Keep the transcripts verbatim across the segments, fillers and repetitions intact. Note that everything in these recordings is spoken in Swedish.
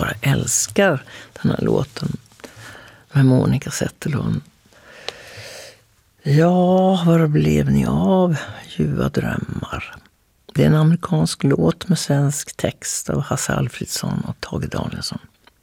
bara älskar den här låten med Monica Zetterlund. Ja, vad blev ni av Ljuva drömmar? Det är en amerikansk låt med svensk text av Hasse Alfredsson och Tage Danielsson.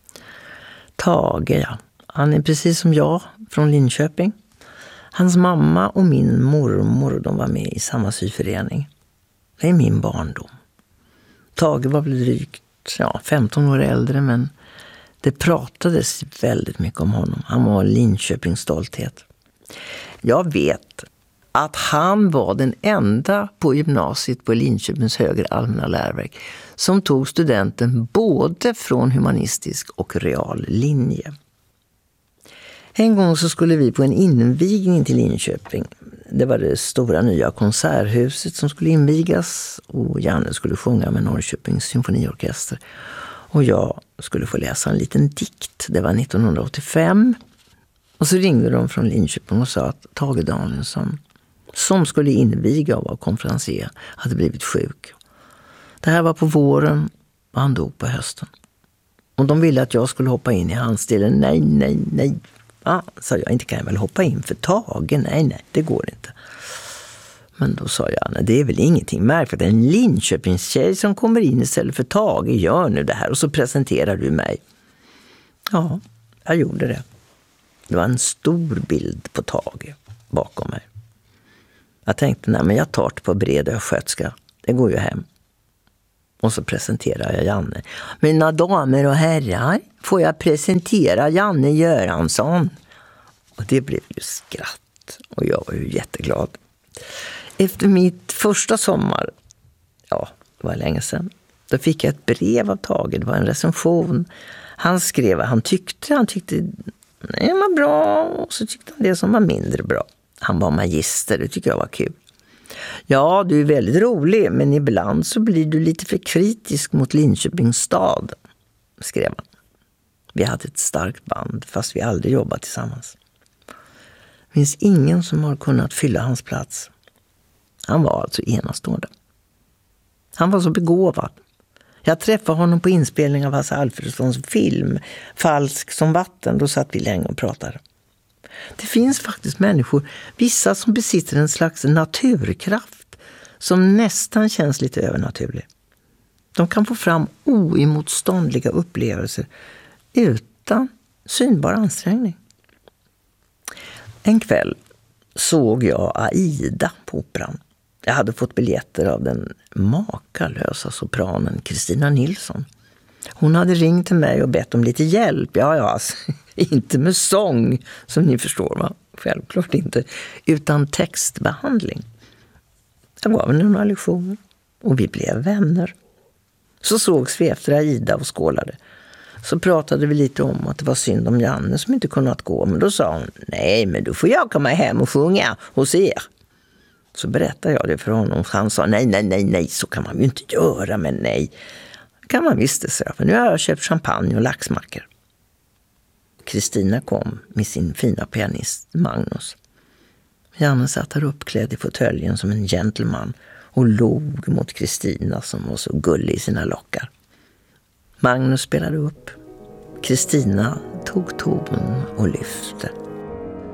Tage, ja. Han är precis som jag från Linköping. Hans mamma och min mormor, de var med i samma syförening. Det är min barndom. Tage var väl drygt ja, femton år äldre, men det pratades väldigt mycket om honom. Han var Linköpings stolthet. Jag vet att han var den enda på gymnasiet på Linköpings högre allmänna läroverk som tog studenten både från humanistisk och real linje. En gång så skulle vi på en invigning till Linköping. Det var det stora nya konserthuset som skulle invigas och Janne skulle sjunga med Norrköpings symfoniorkester. Och jag skulle få läsa en liten dikt. Det var nittonhundraåttiofem. Och så ringde de från Linköping och sa att Tage Danielsson, som skulle inviga och vara konferencier, hade blivit sjuk. Det här var på våren och han dog på hösten. Och de ville att jag skulle hoppa in i hans del. Nej, nej, nej. Ja, sa jag, inte kan jag väl hoppa in för Tage? Nej, nej, det går inte. Men då sa jag, nej, det är väl ingenting märkligt. En Linköpings tjej som kommer in istället för Tage, gör nu det här. Och så presenterar du mig. Ja, jag gjorde det. Det var en stor bild på Tage bakom mig. Jag tänkte, nej men jag tar det på Bredö skötska. Det går ju hem. Och så presenterar jag Janne. Mina damer och herrar, får jag presentera Janne Göransson? Och det blev ju skratt. Och jag var ju jätteglad. Efter mitt första sommar, ja, det var länge sedan, då fick jag ett brev av Tage. Det var en recension. Han skrev vad han tyckte. Han tyckte det var bra och så tyckte han det som var mindre bra. Han var magister, det tycker jag var kul. Ja, du är väldigt rolig, men ibland så blir du lite för kritisk mot Linköpings stad, skrev han. Vi hade ett starkt band, fast vi aldrig jobbat tillsammans. Det finns ingen som har kunnat fylla hans plats. Han var alltså enastående. Han var så begåvad. Jag träffade honom på inspelning av Hasse Alfredsons film Falsk som vatten. Då satt vi länge och pratade. Det finns faktiskt människor, vissa som besitter en slags naturkraft som nästan känns lite övernaturlig. De kan få fram oemotståndliga upplevelser utan synbar ansträngning. En kväll såg jag Aida på Operan. Jag hade fått biljetter av den makalösa sopranen Kristina Nilsson. Hon hade ringt till mig och bett om lite hjälp. Ja, ja, alltså, inte med sång, som ni förstår, va? Självklart inte, utan textbehandling. Jag gav henne några lektioner och vi blev vänner. Så sågs vi efter Aida och skålade. Så pratade vi lite om att det var synd om Janne som inte kunnat gå. Men då sa hon, nej men då får jag komma hem och sjunga hos er. Så berättade jag det för honom. Han sa, nej, nej, nej, nej, så kan man ju inte göra, men nej. Det kan man visst säga, för nu har jag köpt champagne och laxmackor. Kristina kom med sin fina pianist Magnus. Janne satt här uppklädd i fåtöljen som en gentleman och log mot Kristina som var så gullig i sina lockar. Magnus spelade upp. Kristina tog ton och lyfte.